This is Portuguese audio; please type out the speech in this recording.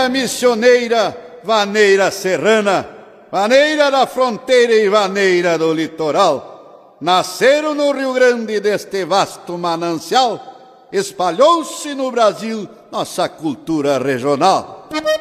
Missioneira, vaneira serrana, vaneira da fronteira e vaneira do litoral, nasceram no Rio Grande deste vasto manancial, espalhou-se no Brasil nossa cultura regional.